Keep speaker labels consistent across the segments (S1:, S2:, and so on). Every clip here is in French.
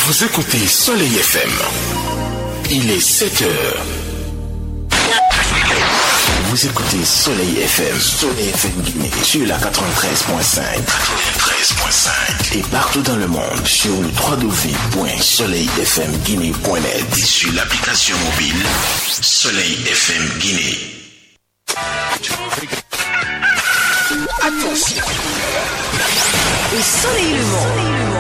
S1: Vous écoutez Soleil FM. Il est 7h. Vous écoutez Soleil FM. Soleil FM Guinée sur la 93.5. Et partout dans le monde sur le www.soleilfmguinée.net et sur l'application mobile Soleil FM Guinée. Attention.
S2: Au soleil levant.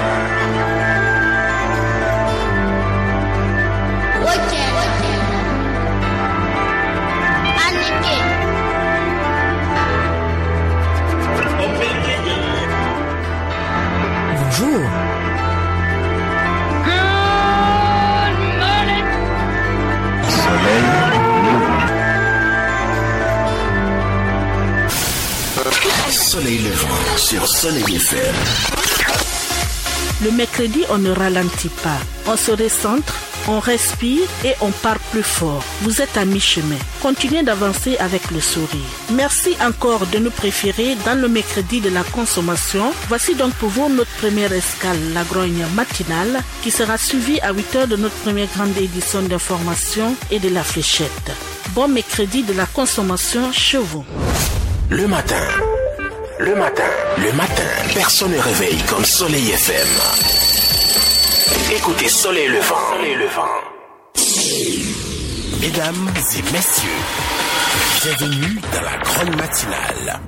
S3: Bonjour.
S1: Soleil levant sur Soleil FM.
S4: Le mercredi, on ne ralentit pas. On se recentre, on respire et on part plus fort. Vous êtes à mi-chemin. Continuez d'avancer avec le sourire. Merci encore de nous préférer dans le mercredi de la consommation. Voici donc pour vous notre première escale, la grogne matinale, qui sera suivie à 8h de notre première grande édition d'information et de la fléchette. Bon mercredi de la consommation chez vous.
S1: Le matin, personne ne réveille comme Soleil FM. Écoutez Soleil levant. Mesdames et messieurs, bienvenue dans la grogne matinale.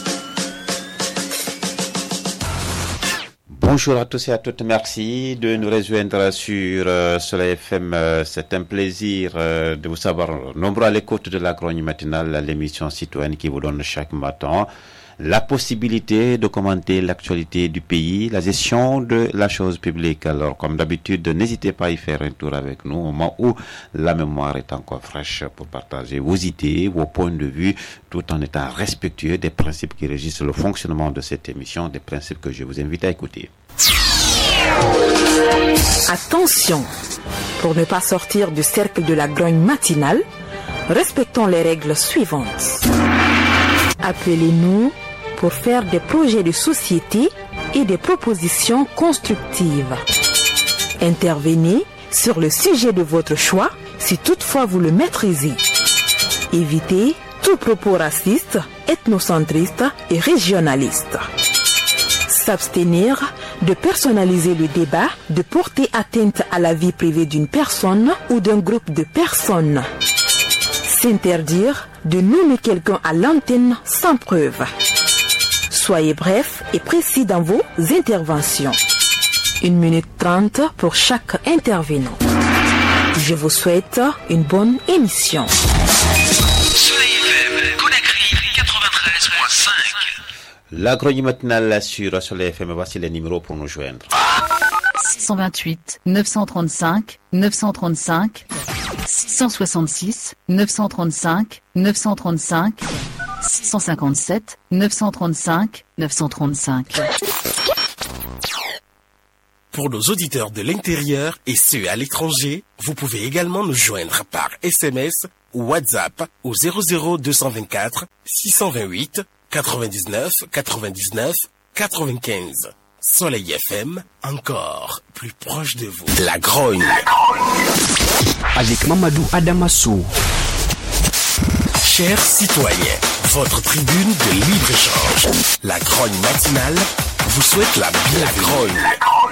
S5: Bonjour à tous et à toutes, merci de nous rejoindre sur Soleil FM. C'est un plaisir de vous savoir nombreux à l'écoute de la grogne matinale, l'émission citoyenne qui vous donne chaque matin la possibilité de commenter l'actualité du pays, la gestion de la chose publique. Alors, comme d'habitude, n'hésitez pas à y faire un tour avec nous au moment où la mémoire est encore fraîche pour partager vos idées, vos points de vue, tout en étant respectueux des principes qui régissent le fonctionnement de cette émission, des principes que je vous invite à écouter.
S3: Attention, pour ne pas sortir du cercle de la grogne matinale, respectons les règles suivantes. Appelez-nous pour faire des projets de société et des propositions constructives. Intervenez sur le sujet de votre choix si toutefois vous le maîtrisez. Évitez tout propos raciste, ethnocentriste et régionaliste. S'abstenir de personnaliser le débat, de porter atteinte à la vie privée d'une personne ou d'un groupe de personnes. S'interdire de nommer quelqu'un à l'antenne sans preuve. Soyez bref et précis dans vos interventions. 1 minute 30 pour chaque intervenant. Je vous souhaite une bonne émission.
S1: Soleil FM, Conakry 93.5.
S5: La grogne matinale sur Soleil FM, voici les numéros pour nous joindre.
S6: 628 935 935 666 935 935 657 935 935.
S1: Pour nos auditeurs de l'intérieur et ceux à l'étranger, vous pouvez également nous joindre par SMS ou WhatsApp au 00224 628 99 99 95. Soleil FM, encore plus proche de vous. La grogne.
S7: Avec Mamadou Adamassou.
S1: Chers citoyens, votre tribune de libre-échange, la grogne matinale, vous souhaite la bienvenue.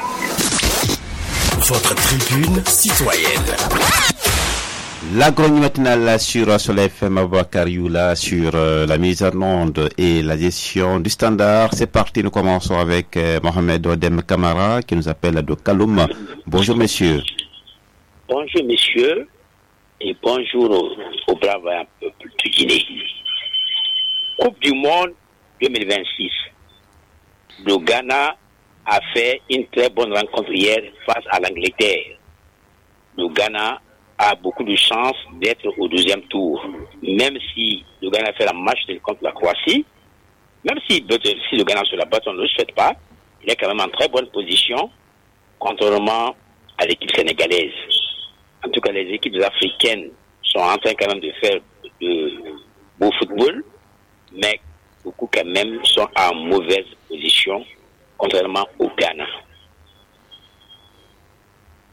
S1: Votre tribune citoyenne.
S5: La grogne matinale sur Soleil FM, Aboubacar Youla sur la mise en onde et la gestion du standard. C'est parti, nous commençons avec Mohamed Odem Kamara qui nous appelle de Kaloum. Bonjour messieurs.
S8: Bonjour messieurs et bonjour au brave peuple du Guinée. Coupe du monde 2026. Le Ghana a fait une très bonne rencontre hier face à l'Angleterre. Le Ghana a beaucoup de chance d'être au deuxième tour. Même si le Ghana fait la match contre la Croatie, même si le Ghana se la bat, on ne le souhaite pas, il est quand même en très bonne position, contrairement à l'équipe sénégalaise. En tout cas, les équipes africaines sont en train quand même de faire de beau football, mais beaucoup quand même sont en mauvaise position, contrairement au Ghana.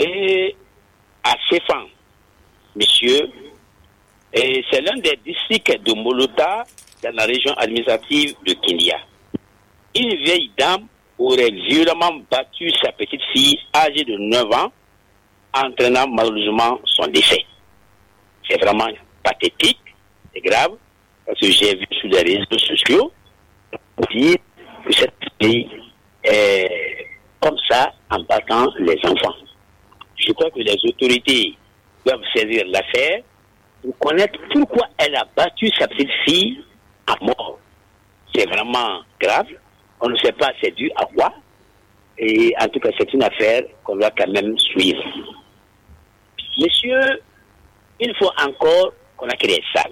S8: Et à Séfan, monsieur, et c'est l'un des districts de Molota dans la région administrative de Kindia. Une vieille dame aurait violemment battu sa petite fille âgée de 9 ans, entraînant malheureusement son décès. C'est vraiment pathétique, c'est grave, parce que j'ai vu sur les réseaux sociaux dire que cette fille est comme ça en battant les enfants. Je crois que les autorités doivent saisir l'affaire pour connaître pourquoi elle a battu sa petite fille à mort. C'est vraiment grave. On ne sait pas c'est dû à quoi. Et en tout cas, c'est une affaire qu'on doit quand même suivre. Monsieur, il faut encore qu'on a créé ça.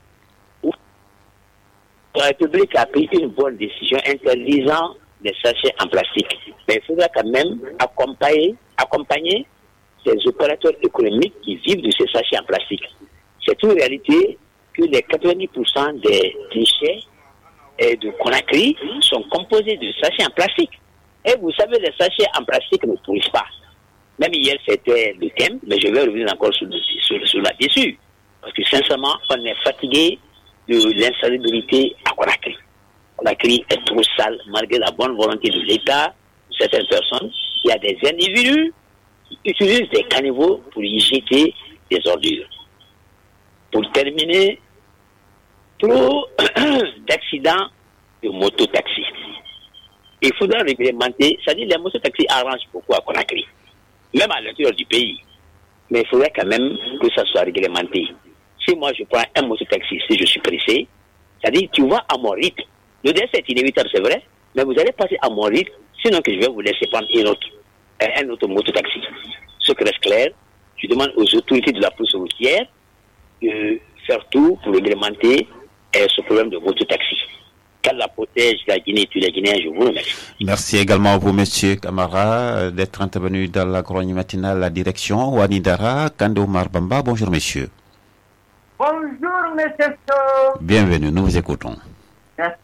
S8: La République a pris une bonne décision interdisant les sachets en plastique. Mais il faudra quand même accompagner ces opérateurs économiques qui vivent de ces sachets en plastique. C'est une réalité que les 90% des déchets de Conakry sont composés de sachets en plastique. Et vous savez, les sachets en plastique ne pourrissent pas. Même hier, c'était le thème, mais je vais revenir encore sur là-dessus. Parce que sincèrement, on est fatigué de l'insalubrité à Conakry. Conakry est trop sale, malgré la bonne volonté de l'État, de certaines personnes. Il y a des individus qui utilisent des caniveaux pour y jeter des ordures. Pour terminer, trop d'accidents de mototaxi. Il faudra réglementer, c'est-à-dire les mototaxis arrangent beaucoup à Conakry, même à l'intérieur du pays. Mais il faudrait quand même que ça soit réglementé. Si moi je prends un mototaxi, si je suis pressé, c'est-à-dire tu vas à mon rythme. Le décès est inévitable, c'est vrai, mais vous allez passer à mon rythme, sinon que je vais vous laisser prendre un autre mototaxi. Ce qui reste clair, je demande aux autorités de la police routière de faire tout pour réglementer ce problème de mototaxi. Qu'Allah protège la Guinée et tous les Guinéens, je vous remercie.
S5: Merci également à vous, monsieur Camara, d'être intervenu dans la chronique matinale la direction Wanidara, Kando Marbamba. Bonjour, monsieur.
S9: Bonjour, monsieur So.
S5: Bienvenue, nous vous écoutons.
S9: Merci.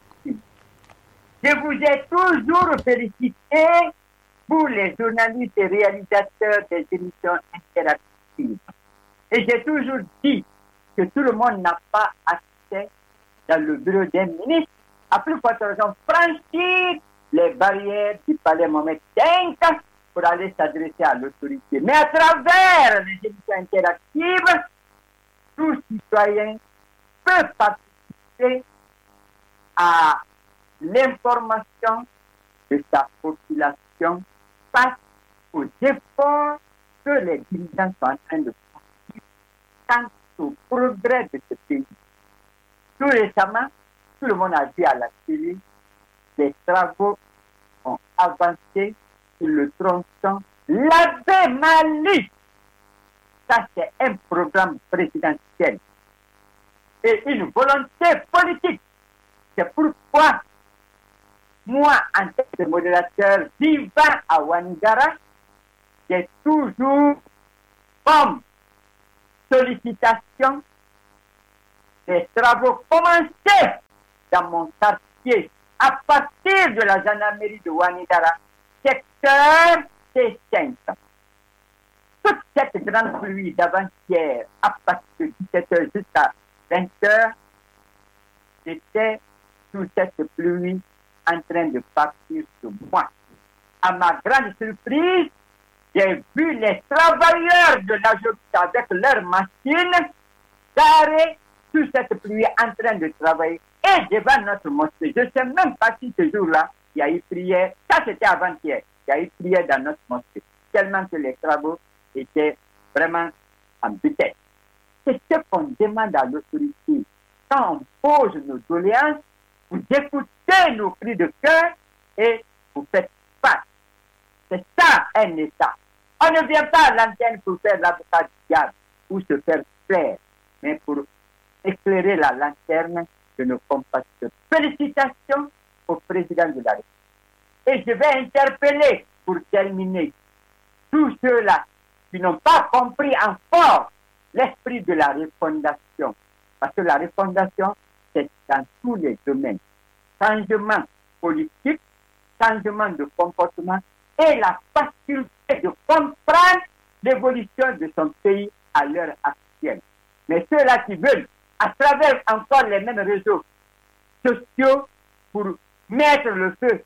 S9: Je vous ai toujours félicité pour les journalistes et réalisateurs des émissions interactives. Et j'ai toujours dit que tout le monde n'a pas accès dans le bureau d'un ministre, à plus forte raison franchir les barrières du palais Mohamed V pour aller s'adresser à l'autorité. Mais à travers les émissions interactives, tout citoyen peut participer à l'information de sa population face aux efforts que les dirigeants sont en train de faire quant au progrès de ce pays. Tout récemment, tout le monde a vu à la télé, les travaux ont avancé sur le tronçon Labé Mali. Ça, c'est un programme présidentiel et une volonté politique. C'est pourquoi moi, en tant que modérateur vivant à Wanigara, j'ai toujours comme sollicitation des travaux commencés dans mon quartier à partir de la gendarmerie de Wanigara, secteur C5. Toute cette grande pluie d'avant-hier, à partir de 17h jusqu'à 20h, j'étais sous cette pluie en train de partir sur moi. À ma grande surprise, j'ai vu les travailleurs de la journée avec leurs machines garés sous cette pluie en train de travailler. Et devant notre mosquée, je ne sais même pas si ce jour-là, il y a eu prière. Ça, c'était avant-hier. Il y a eu prière dans notre mosquée. Tellement que les travaux étaient vraiment en vitesse. C'est ce qu'on demande à l'autorité. Quand on pose nos doléances, vous écoutez nos cris de cœur et vous faites face. C'est ça un État. On ne vient pas à l'antenne pour faire l'avocat du diable ou se faire plaire, mais pour éclairer la lanterne de nos compatriotes. Félicitations au président de la République. Et je vais interpeller, pour terminer, tous ceux-là qui n'ont pas compris encore l'esprit de la refondation. Parce que la refondation, c'est dans tous les domaines. Changement politique, changement de comportement et la faculté de comprendre l'évolution de son pays à l'heure actuelle. Mais ceux-là qui veulent, à travers encore les mêmes réseaux sociaux, pour mettre le feu,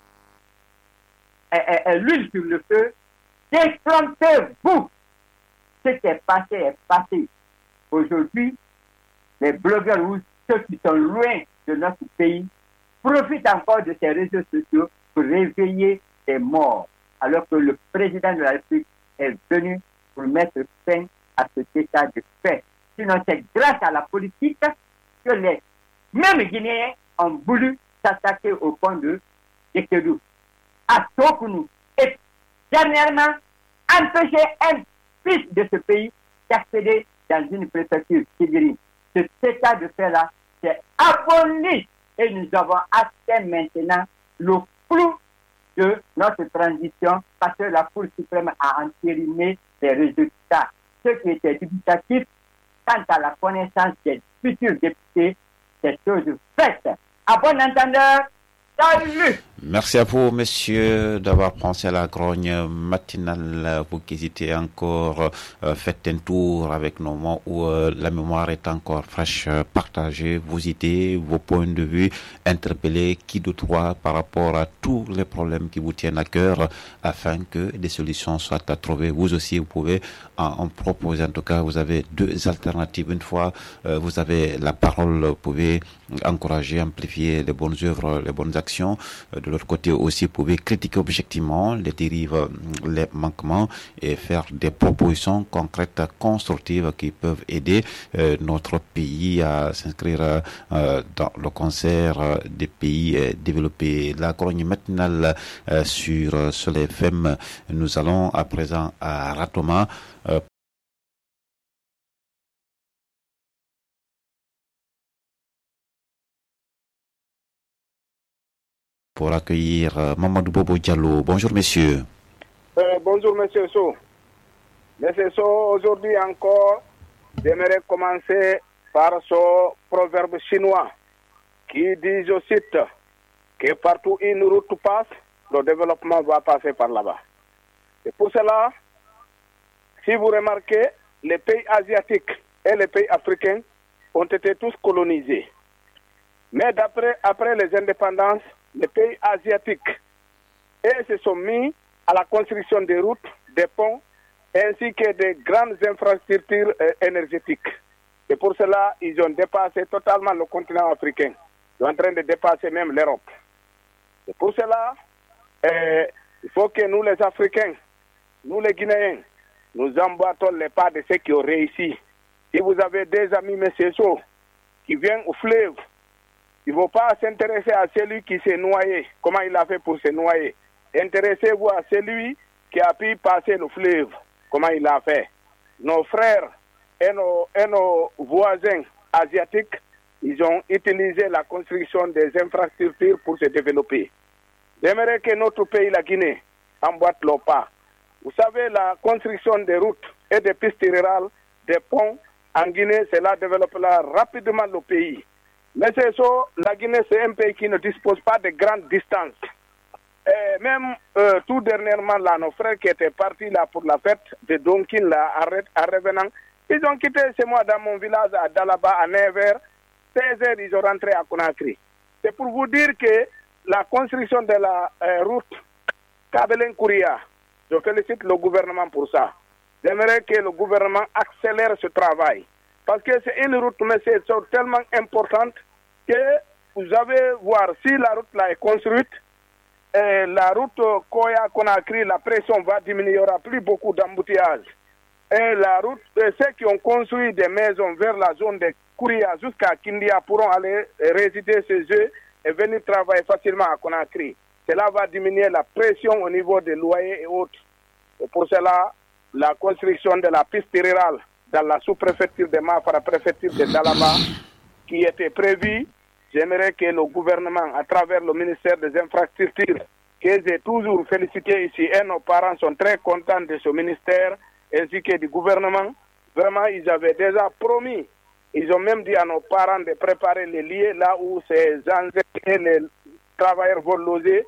S9: l'huile sur le feu, détrompez-vous. Ce qui est passé. Aujourd'hui, les blogueurs ou ceux qui sont loin de notre pays profitent encore de ces réseaux sociaux pour réveiller les morts, alors que le président de la République est venu pour mettre fin à cet état de fait. Sinon, c'est grâce à la politique que les mêmes Guinéens ont voulu s'attaquer au pont de Kékédou, à Tokounou, et dernièrement, empêcher un fils de ce pays d'accéder dans une préfecture Kidiri. Cet état de fait-là, c'est aboli et nous avons atteint maintenant le flou de notre transition parce que la Cour suprême a entériné les résultats. Ce qui était dubitatif quant à la connaissance des futurs députés, c'est chose faite. À bon entendeur, salut!
S5: Merci à vous, messieurs, d'avoir pensé à la grogne matinale. Vous qui hésitez encore, faites un tour avec nos mots où la mémoire est encore fraîche. Partagez vos idées, vos points de vue, interpellez qui de toi par rapport à tous les problèmes qui vous tiennent à cœur afin que des solutions soient à trouver. Vous aussi, vous pouvez en proposer. En tout cas, vous avez deux alternatives. Une fois, vous avez la parole, vous pouvez encourager, amplifier les bonnes œuvres, les bonnes actions. De l'autre côté aussi, vous pouvez critiquer objectivement les dérives, les manquements et faire des propositions concrètes, constructives qui peuvent aider notre pays à s'inscrire dans le concert des pays développés. La grogne matinale sur Soleil FM. Nous allons à présent à Ratoma. Pour accueillir Mamadou Bobo Diallo. Bonjour, messieurs.
S10: Bonjour, monsieur So. Monsieur So, aujourd'hui encore, j'aimerais commencer par ce proverbe chinois qui dit, je cite, que partout où une route passe, le développement va passer par là-bas. Et pour cela, si vous remarquez, les pays asiatiques et les pays africains ont été tous colonisés. Mais après les indépendances, les pays asiatiques se sont mis à la construction des routes, des ponts, ainsi que des grandes infrastructures énergétiques. Et pour cela, ils ont dépassé totalement le continent africain. Ils sont en train de dépasser même l'Europe. Et pour cela, il faut que nous les Africains, nous les Guinéens, nous emboîtons les pas de ceux qui ont réussi. Si vous avez des amis, M. So, qui viennent au fleuve, il ne faut pas s'intéresser à celui qui s'est noyé, comment il a fait pour se noyer. Intéressez-vous à celui qui a pu passer le fleuve, comment il a fait. Nos frères et nos voisins asiatiques, ils ont utilisé la construction des infrastructures pour se développer. J'aimerais que notre pays, la Guinée, emboîte le pas. Vous savez, la construction des routes et des pistes rurales, des ponts, en Guinée, cela développera rapidement le pays. Mais c'est ça, la Guinée, c'est un pays qui ne dispose pas de grandes distances. Et même tout dernièrement, là, nos frères qui étaient partis là pour la fête de Donkin, là, à revenant, ils ont quitté chez moi dans mon village à Dalaba à 9h. 16h, ils ont rentré à Conakry. C'est pour vous dire que la construction de la route Kabelen-Kouria, je félicite le gouvernement pour ça. J'aimerais que le gouvernement accélère ce travail. Parce que c'est une route, mais c'est tellement importante que vous allez voir, si la route là est construite, la route Koya-Conakry, la pression va diminuer, il n'y aura plus beaucoup d'embouteillages. Et la route, ceux qui ont construit des maisons vers la zone de Kouria jusqu'à Kindia pourront aller résider chez eux et venir travailler facilement à Conakry. Cela va diminuer la pression au niveau des loyers et autres. Et pour cela, la construction de la piste rurale dans la sous-préfecture de Mafara, préfecture de Dalaba, qui était prévue, j'aimerais que le gouvernement, à travers le ministère des Infrastructures, que j'ai toujours félicité ici, et nos parents sont très contents de ce ministère, ainsi que du gouvernement. Vraiment, ils avaient déjà promis. Ils ont même dit à nos parents de préparer les lieux là où ces gens et les travailleurs vont loger.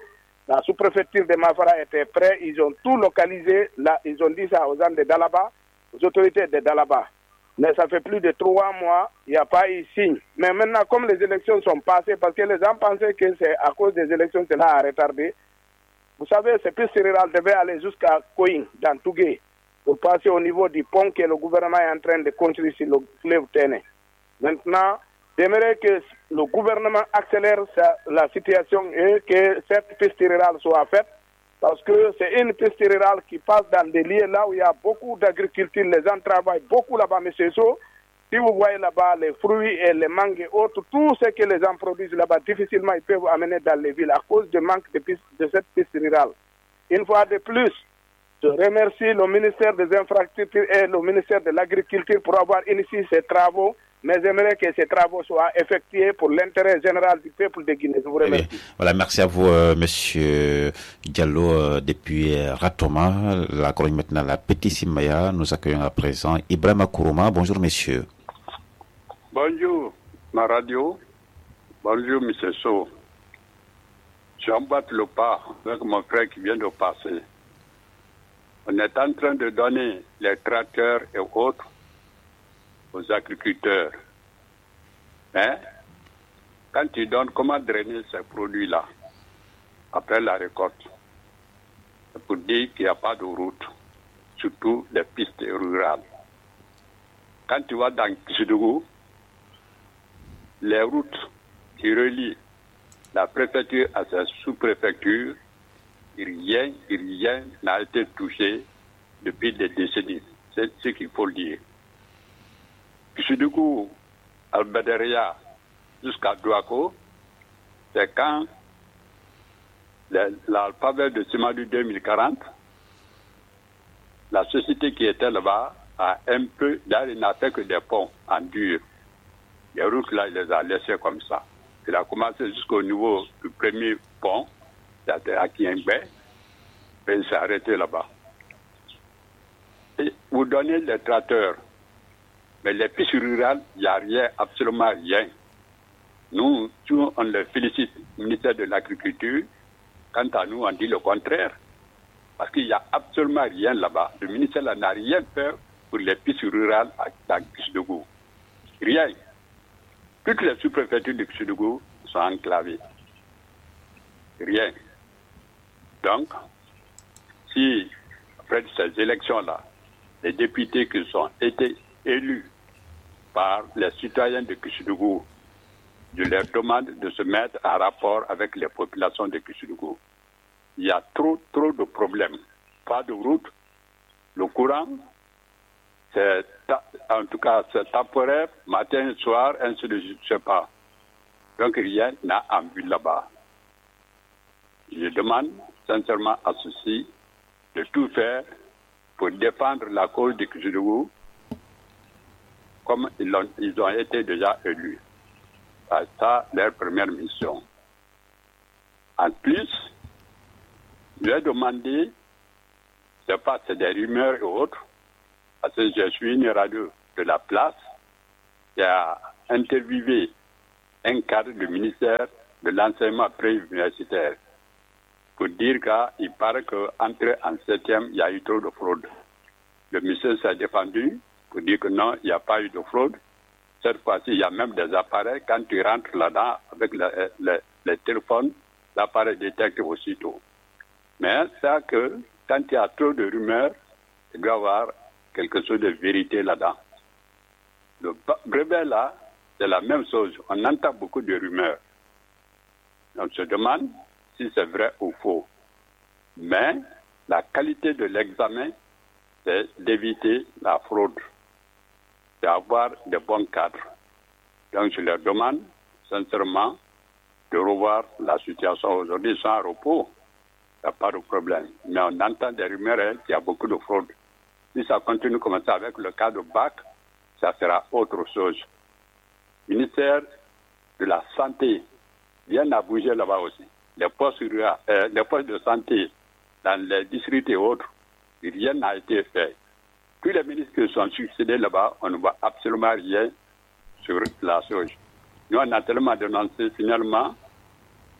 S10: La sous-préfecture de Mafara était prête, ils ont tout localisé, là, ils ont dit ça aux gens de Dalaba, aux autorités de Dalaba. Mais ça fait plus de 3 mois, il n'y a pas eu signe. Mais maintenant, comme les élections sont passées, parce que les gens pensaient que c'est à cause des élections que cela a retardé, vous savez, ces pistes rurales devaient aller jusqu'à Koing, dans Tougué, pour passer au niveau du pont que le gouvernement est en train de construire sur le fleuve Téné. Maintenant, j'aimerais que le gouvernement accélère la situation et que cette piste rurale soit faite, parce que c'est une piste rurale qui passe dans des lieux là où il y a beaucoup d'agriculture, les gens travaillent beaucoup là-bas, M. So. Si vous voyez là-bas les fruits et les mangues et autres, tout ce que les gens produisent là-bas, difficilement ils peuvent amener dans les villes à cause du manque de cette piste rurale. Une fois de plus, je remercie le ministère des Infrastructures et le ministère de l'Agriculture pour avoir initié ces travaux, mais j'aimerais que ces travaux soient effectués pour l'intérêt général du peuple de Guinée. Je vous remercie.
S5: Voilà, merci à vous, Monsieur Diallo, depuis Ratoma, la Grogne maintenant, la Petite Simaya. Nous accueillons à présent Ibrahima Kourouma. Bonjour, monsieur.
S11: Bonjour, ma radio. Bonjour, monsieur So. J'emboîte le pas avec mon frère qui vient de passer. On est en train de donner les tracteurs et autres aux agriculteurs. Mais, quand ils donnent comment drainer ces produits-là, après la récolte, c'est pour dire qu'il n'y a pas de route, surtout les pistes rurales. Quand tu vas dans Kishidougou, les routes qui relient la préfecture à sa sous-préfecture, rien n'a été touché depuis des décennies. C'est ce qu'il faut le dire. Kishidougou, Albaderia, jusqu'à Douako, c'est quand l'alphabet de Simadou 2040, la société qui était là-bas a un peu, d'ailleurs, il n'a fait que des ponts en dur. Les routes là, il les a laissées comme ça. Il a commencé jusqu'au niveau du premier pont, c'était à Kiengbe, et il s'est arrêté là-bas. Et vous donnez les tracteurs, mais les pistes rurales, il n'y a rien, absolument rien. Nous, on les félicite, le ministère de l'Agriculture. Quant à nous, on dit le contraire. Parce qu'il n'y a absolument rien là-bas. Le ministère là, n'a rien fait pour les pistes rurales à Kishidougou. Rien. Toutes les sous-préfectures de Kishidougou sont enclavées. Rien. Donc, si, après ces élections-là, les députés qui ont été élus par les citoyens de Kishidougou, je leur demande de se mettre en rapport avec les populations de Kishidougou. Il y a trop de problèmes. Pas de route. Le courant, en tout cas, c'est temporaire, matin, soir, ainsi de suite, je ne sais pas. Donc rien n'a en vue là-bas. Je demande sincèrement à ceux-ci de tout faire pour défendre la cause de Kishidougou comme ils ont été déjà élus. C'est ça leur première mission. En plus, je vais demander, je ne sais pas, c'est des rumeurs et autres, parce que je suis une radio de la place qui a interviewé un cadre du ministère de l'enseignement pré-universitaire pour dire qu'il paraît qu'entré en 7e, il y a eu trop de fraude. Le ministère s'est défendu pour dire que non, il n'y a pas eu de fraude. Cette fois-ci, il y a même des appareils. Quand tu rentres là-dedans avec les téléphones, l'appareil détecte aussitôt. Mais c'est que quand il y a trop de rumeurs, il doit y avoir quelque chose de vérité là-dedans. Le brevet là, c'est la même chose. On entend beaucoup de rumeurs. On se demande si c'est vrai ou faux. Mais la qualité de l'examen, c'est d'éviter la fraude. C'est avoir de bons cadres. Donc je leur demande sincèrement de revoir la situation. Aujourd'hui, ils sont en repos. Il n'y a pas de problème. Mais on entend des rumeurs qu'il y a beaucoup de fraude. Si ça continue comme ça avec le cas de BAC, ça sera autre chose. Le ministère de la Santé vient à bouger là-bas aussi. Les postes de santé dans les districts et autres, rien n'a été fait. Tous les ministres qui sont succédés là-bas, on ne voit absolument rien sur la chose. Nous, on a tellement dénoncé, finalement,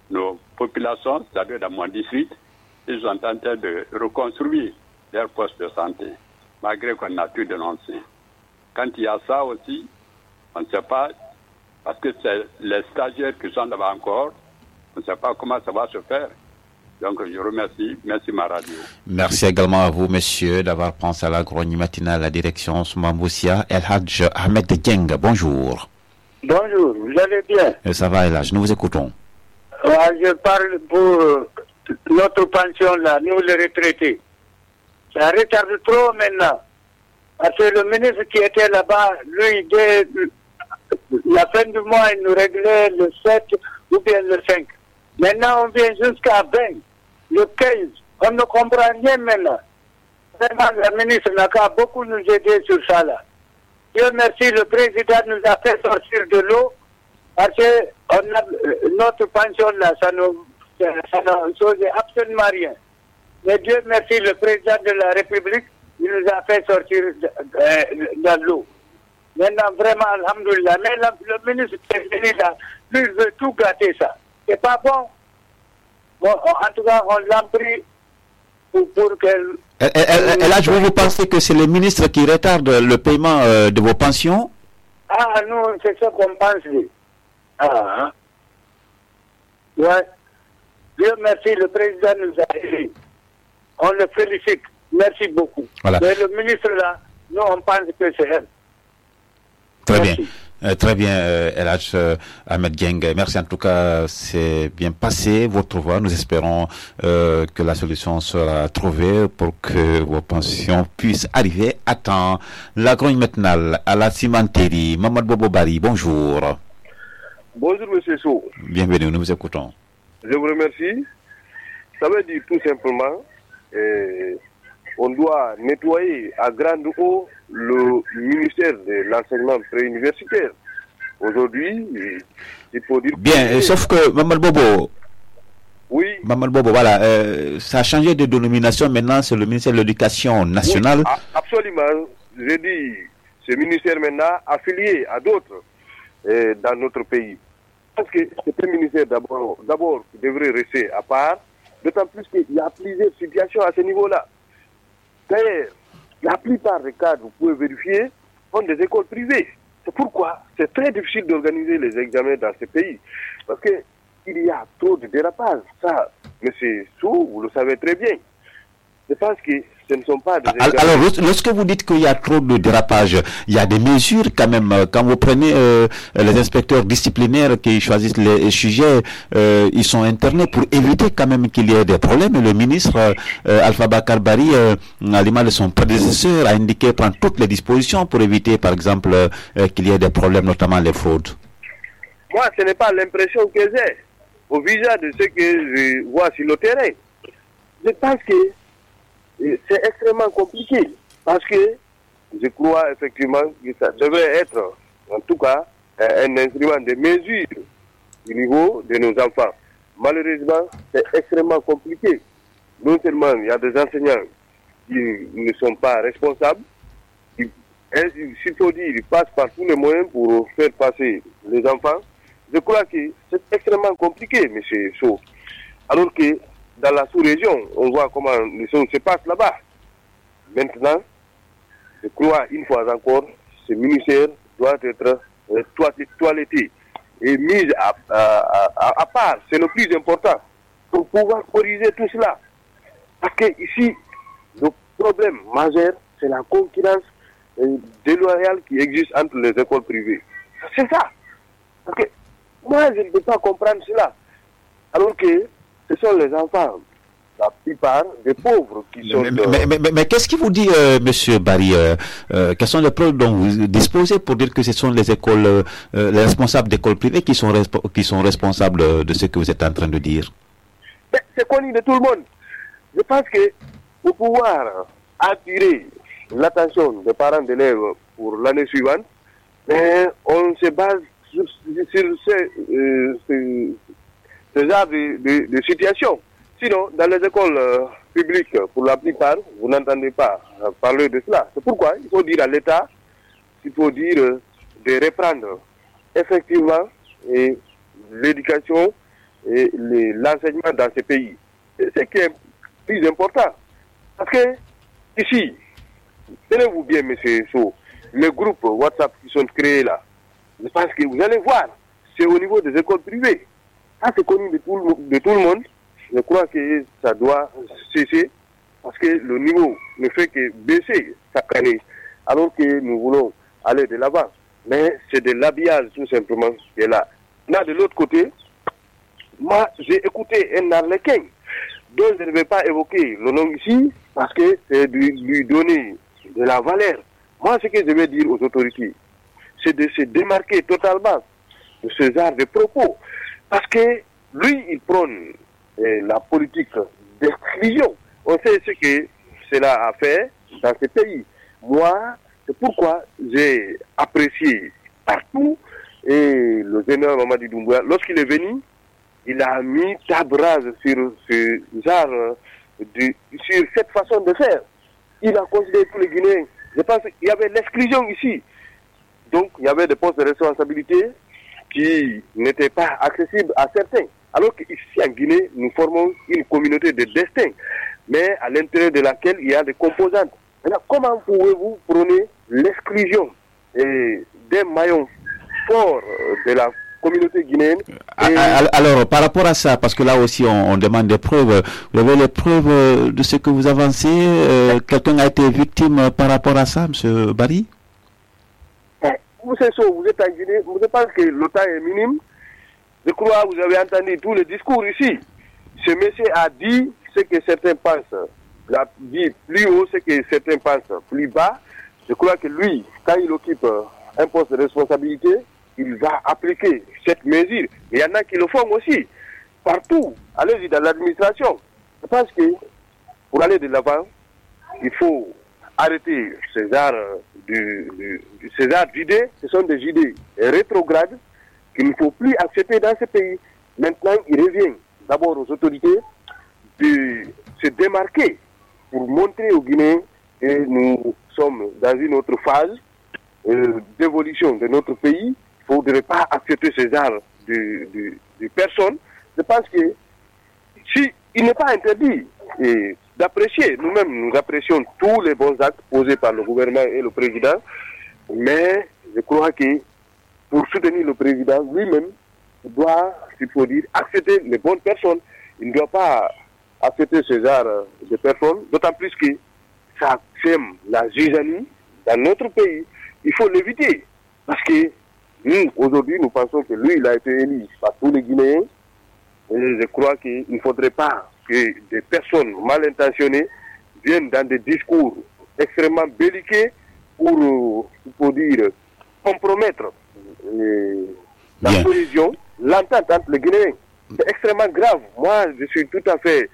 S11: nos populations, c'est-à-dire dans mon district, ils sont en train de reconstruire leur poste de santé, malgré qu'on a tout dénoncé. Quand il y a ça aussi, on ne sait pas, parce que c'est les stagiaires qui sont là-bas encore, on ne sait pas comment ça va se faire. Donc je remercie, merci ma radio.
S5: Merci également à vous, monsieur, d'avoir pensé à la grogne matinale, la direction Soumamboussia. El Hadj Ahmed Dieng, bonjour.
S12: Bonjour, vous allez bien?
S5: Ça va, El Hadj, nous vous écoutons.
S12: Ouais, je parle pour notre pension là, nous les retraités. Ça retarde trop maintenant. Parce que le ministre qui était là-bas, lui, dès la fin du mois, il nous réglait le 7 ou bien le 5. Maintenant, on vient jusqu'à 20, le 15. On ne comprend rien maintenant. Vraiment, la ministre n'a qu'à beaucoup nous aider sur ça là. Dieu merci, le président nous a fait sortir de l'eau parce que notre pension là, ça ne faisait absolument rien. Mais Dieu merci, le président de la République, il nous a fait sortir de l'eau. Maintenant, vraiment, alhamdoulilah. Mais le ministre qui est venu là, lui, il veut tout gâter ça. C'est pas bon. Bon, en tout cas, on l'a pris pour qu'elle...
S5: Et là, vous pensez que c'est le ministre qui retarde le paiement de vos pensions?
S12: Ah, non, c'est ce qu'on pense. Ah, ouais. Dieu merci, le président nous a aidés. On le félicite. Merci beaucoup.
S5: Voilà.
S12: Mais le ministre là, nous, on pense que c'est elle.
S5: Très bien. Très bien, El Hadj Ahmed Dieng. Merci en tout cas, c'est bien passé votre voix. Nous espérons que la solution sera trouvée pour que vos pensions puissent arriver à temps. La grogne matinale à la cimenterie. Mamad Bobo Bari, bonjour.
S13: Bonjour Monsieur Sow.
S5: Bienvenue, nous vous écoutons.
S13: Je vous remercie. Ça veut dire tout simplement, on doit nettoyer à grande eau le ministère de l'enseignement préuniversitaire. Aujourd'hui, il faut dire...
S5: Bien, sauf que Mamad Bobo...
S13: Oui.
S5: Mamad Bobo, voilà, ça a changé de dénomination maintenant, c'est le ministère de l'Éducation nationale.
S13: Oui, absolument. J'ai dit, ce ministère maintenant affilié à d'autres dans notre pays. Parce que c'est un ministère d'abord qui devrait rester à part, d'autant plus qu'il y a plusieurs situations à ce niveau-là. D'ailleurs, la plupart des cadres, vous pouvez vérifier, ont des écoles privées. C'est pourquoi c'est très difficile d'organiser les examens dans ce pays. Parce qu'il y a trop de dérapages. Ça, M. Sow, vous le savez très bien. Je pense que ce ne sont pas des examens.
S5: Alors, lorsque vous dites qu'il y a trop de dérapages, il y a des mesures quand même. Quand vous prenez les inspecteurs disciplinaires qui choisissent les sujets, ils sont internés pour éviter quand même qu'il y ait des problèmes. Le ministre Alpha Bakar Bari, à l'image de son prédécesseur, a indiqué prendre toutes les dispositions pour éviter, par exemple, qu'il y ait des problèmes, notamment les fraudes.
S13: Moi, ce n'est pas l'impression que j'ai au visage de ce que je vois sur le terrain. Je pense que c'est extrêmement compliqué parce que je crois effectivement que ça devrait être, en tout cas, un instrument de mesure au niveau de nos enfants. Malheureusement, c'est extrêmement compliqué. Non seulement il y a des enseignants qui ne sont pas responsables, s'il faut dire, ils passent par tous les moyens pour faire passer les enfants. Je crois que c'est extrêmement compliqué, M. Sow. Alors que dans la sous-région, on voit comment les choses se passent là-bas. Maintenant, je crois une fois encore, ce ministère doit être toiletté et mis à part. C'est le plus important pour pouvoir corriger tout cela. Parce que ici, le problème majeur, c'est la concurrence déloyale qui existe entre les écoles privées. C'est ça. Parce que moi, je ne peux pas comprendre cela. Alors que ce sont les enfants, la plupart des pauvres qui sont...
S5: Mais qu'est-ce qui vous dit, M. Bari, quelles sont les preuves dont vous disposez pour dire que ce sont les écoles, les responsables d'écoles privées qui sont responsables de ce que vous êtes en train de dire?
S13: C'est connu de tout le monde. Je pense que pour pouvoir attirer l'attention des parents d'élèves pour l'année suivante, on se base sur ce genre de situation. Sinon, dans les écoles publiques, pour la plupart, vous n'entendez pas parler de cela. C'est pourquoi il faut dire à l'État, il faut dire de reprendre effectivement l'éducation l'enseignement dans ces pays. C'est ce qui est plus important. Parce que, ici, tenez-vous bien, M. Sow, les groupes WhatsApp qui sont créés là, je pense que vous allez voir, c'est au niveau des écoles privées. Ça, c'est connu de tout le monde. Je crois que ça doit cesser parce que le niveau ne fait que baisser chaque année, alors que nous voulons aller de l'avant. Mais c'est de l'habillage tout simplement qui est là. Là, de l'autre côté, moi, j'ai écouté un arlequin dont je ne vais pas évoquer le nom ici parce que c'est de lui donner de la valeur. Moi, ce que je vais dire aux autorités, c'est de se démarquer totalement de ce genre de propos. Parce que lui, il prône la politique d'exclusion. On sait ce que cela a fait dans ce pays. Moi, c'est pourquoi j'ai apprécié partout et le général Mamadi Doumbouya, lorsqu'il est venu, il a mis table rase sur ce genre sur cette façon de faire. Il a considéré tous les Guinéens. Je pense qu'il y avait l'exclusion ici. Donc, il y avait des postes de responsabilité qui n'étaient pas accessibles à certains. Alors qu'ici en Guinée, nous formons une communauté de destin, mais à l'intérieur de laquelle il y a des composantes. Alors, comment pouvez-vous prôner l'exclusion des maillons forts de la communauté guinéenne?
S5: Alors, par rapport à ça, parce que là aussi on demande des preuves, vous avez les preuves de ce que vous avancez? Quelqu'un a été victime par rapport à ça, M. Barry?
S13: Vous êtes en Guinée, vous pensez que le temps est minime. Je crois que vous avez entendu tous les discours ici. Ce monsieur a dit ce que certains pensent. Il a dit plus haut ce que certains pensent plus bas. Je crois que lui, quand il occupe un poste de responsabilité, il va appliquer cette mesure. Il y en a qui le font aussi. Partout, allez-y dans l'administration. Je pense que pour aller de l'avant, il faut arrêter ces arts d'idées. Ce sont des idées rétrogrades qu'il ne faut plus accepter dans ce pays. Maintenant, il revient d'abord aux autorités de se démarquer pour montrer aux Guinéens que nous sommes dans une autre phase d'évolution de notre pays. Il ne faudrait pas accepter ces arts de personnes. Je pense que si il n'est pas interdit d'apprécier, nous-mêmes nous apprécions tous les bons actes posés par le gouvernement et le président, mais je crois que pour soutenir le président lui-même, il doit, s'il faut dire, accepter les bonnes personnes. Il ne doit pas accepter ce genre de personnes, d'autant plus que ça sème la zizanie dans notre pays. Il faut l'éviter, parce que nous, aujourd'hui, nous pensons que lui, il a été élu par tous les Guinéens, et je crois qu'il ne faudrait pas que des personnes mal intentionnées viennent dans des discours extrêmement belliqueux pour dire, compromettre la cohésion, l'entente entre les Guinéens. C'est extrêmement grave. Moi, je suis tout à fait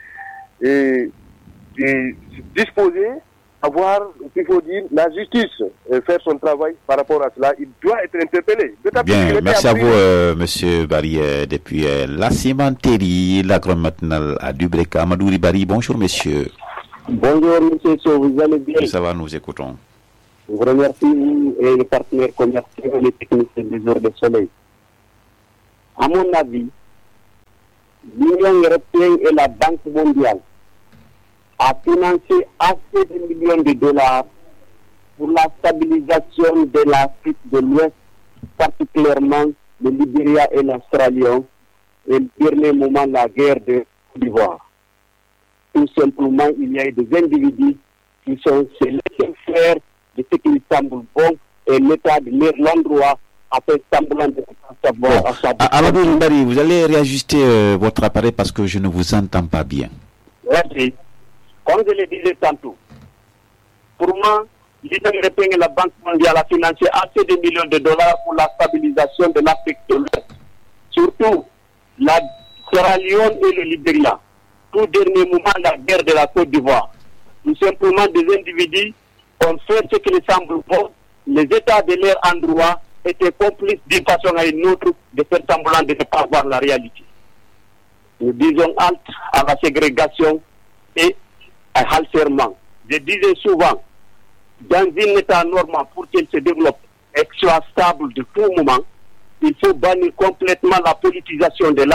S13: disposé à voir, il faut dire, la justice faire son travail par rapport à cela. Il doit être interpellé.
S5: Bien, merci à vous, M. Barry, depuis la cimenterie, la grande matinale à Dubreka. Madouri Barry, bonjour, monsieur.
S14: Bonjour, monsieur So, vous allez bien?
S5: Ça va, nous écoutons.
S14: Je vous remercie, vous et les partenaires commerciaux et les techniciens des heures de soleil. À mon avis, l'Union européenne et la Banque mondiale a financé assez de millions de dollars pour la stabilisation de l'Afrique de l'Ouest, particulièrement le Libéria et l'Australie, et le dernier moment la guerre de Côte d'Ivoire. Tout simplement, il y a des individus qui sont se laisser faire de ce qu'ils semblent bon et l'État de l'endroit a fait semblant de savoir.
S5: Amadou Barry, vous allez réajuster votre appareil parce que je ne vous entends pas bien.
S14: Merci. Comme je le disais tantôt, pour moi, l'Union européenne et la Banque mondiale a financé assez de millions de dollars pour la stabilisation de l'Afrique de l'Ouest. Surtout la Sierra Leone et le Libéria. Tout dernier moment, la guerre de la Côte d'Ivoire. Tout simplement, des individus ont fait ce qui les semble bon. Les États de leur endroit étaient complices d'une façon à une autre de faire semblant de ne pas voir la réalité. Nous disons halte à la ségrégation et à halcèrement. Je disais souvent, dans un État normal, pour qu'il se développe et soit stable de tout moment, il faut bannir complètement la politisation de l'armée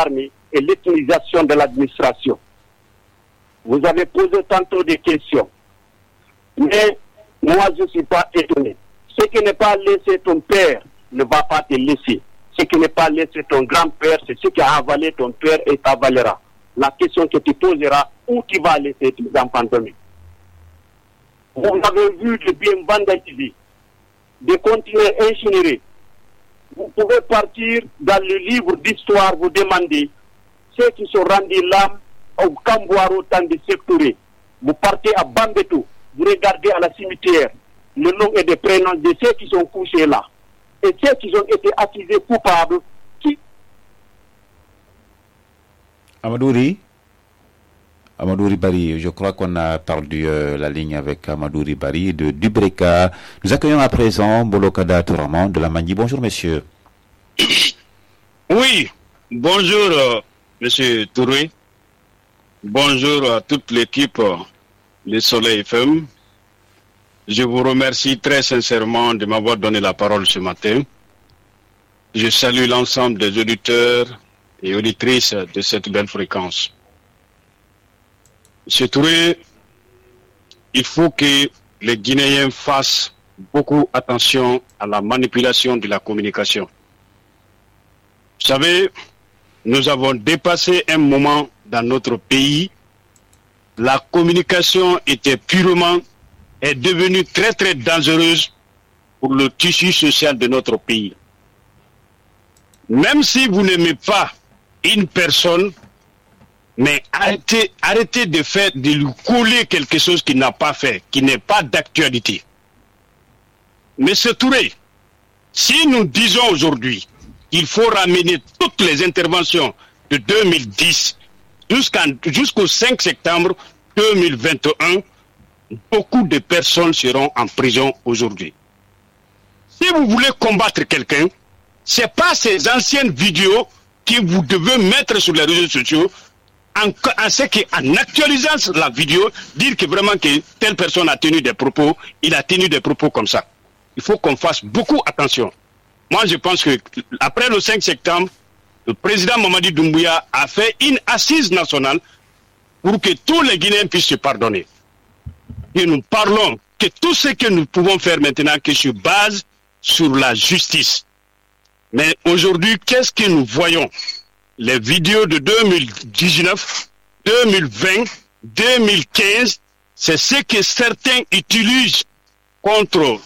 S14: et l'ethnisation de l'administration. Vous avez posé tantôt des questions. Mais moi, je ne suis pas étonné. Ce qui n'est pas laissé ton père ne va pas te laisser. Ce qui n'est pas laissé ton grand-père, c'est ce qui a avalé ton père et t'avalera. La question que tu poseras, où tu vas laisser tes enfants demain. Vous avez vu de bien vandaliser, de continuer à incinérer. Vous pouvez partir dans le livre d'histoire, vous demander ceux qui sont rendus là au Kambouaro temps de sectouré. Vous partez à Bambeto, vous regardez à la cimetière le nom et les prénoms de ceux qui sont couchés là. Et ceux qui ont été accusés coupables, qui...
S5: Amadouri Bari, je crois qu'on a perdu la ligne avec Amadouri Bari de Dubreka. Nous accueillons à présent Bolokada Touraman de la Mani. Bonjour monsieur.
S15: Oui, bonjour monsieur Touré. Bonjour à toute l'équipe de Soleil FM. Je vous remercie très sincèrement de m'avoir donné la parole ce matin. Je salue l'ensemble des auditeurs et auditrices de cette belle fréquence. Monsieur Touré, il faut que les Guinéens fassent beaucoup attention à la manipulation de la communication. Vous savez, nous avons dépassé un moment dans notre pays. La communication est devenue très très dangereuse pour le tissu social de notre pays. Même si vous n'aimez pas une personne, mais arrêtez de lui coller quelque chose qu'il n'a pas fait, qui n'est pas d'actualité. Monsieur Touré, si nous disons aujourd'hui qu'il faut ramener toutes les interventions de 2010 jusqu'au 5 septembre 2021, beaucoup de personnes seront en prison aujourd'hui. Si vous voulez combattre quelqu'un, ce n'est pas ces anciennes vidéos que vous devez mettre sur les réseaux sociaux en actualisant la vidéo, dire que vraiment que telle personne a tenu des propos, il a tenu des propos comme ça. Il faut qu'on fasse beaucoup attention. Moi, je pense que après le 5 septembre, le président Mamadi Doumbouya a fait une assise nationale pour que tous les Guinéens puissent se pardonner. Et nous parlons que tout ce que nous pouvons faire maintenant, que se base sur la justice. Mais aujourd'hui, qu'est-ce que nous voyons? Les vidéos de 2019, 2020, 2015, c'est ce que certains utilisent contre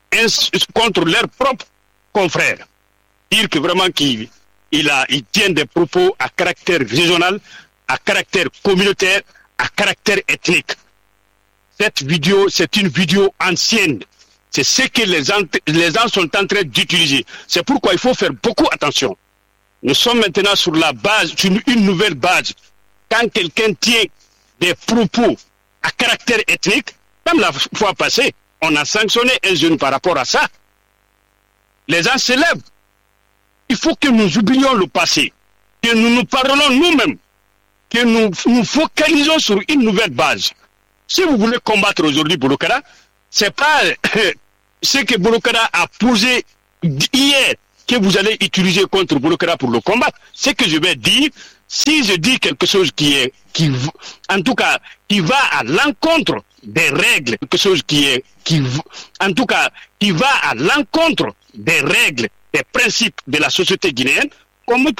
S15: leurs propres confrères. Dire que vraiment qu'ils tiennent des propos à caractère régional, à caractère communautaire, à caractère ethnique. Cette vidéo, c'est une vidéo ancienne. C'est ce que les gens sont en train d'utiliser. C'est pourquoi il faut faire beaucoup attention. Nous sommes maintenant sur une nouvelle base. Quand quelqu'un tient des propos à caractère ethnique, comme la fois passée, on a sanctionné un jeune par rapport à ça. Les gens se lèvent. Il faut que nous oublions le passé, que nous nous parlons nous-mêmes, que nous nous focalisons sur une nouvelle base. Si vous voulez combattre aujourd'hui Bolokada, c'est pas ce que Bolokada a posé hier que vous allez utiliser contre Bolokada pour le combattre. Ce que je vais dire, si je dis quelque chose qui va à l'encontre des règles, quelque chose qui va à l'encontre des règles, des principes de la société guinéenne, comme